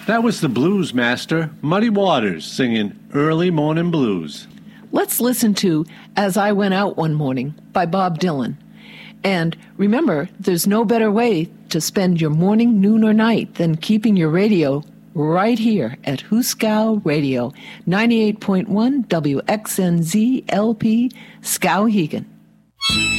That was the blues master, Muddy Waters, singing Early Morning Blues. Let's listen to As I Went Out One Morning by Bob Dylan. And remember, there's no better way to spend your morning, noon, or night than keeping your radio right here at Hooskow Radio, 98.1 WXNZ LP, Skowhegan.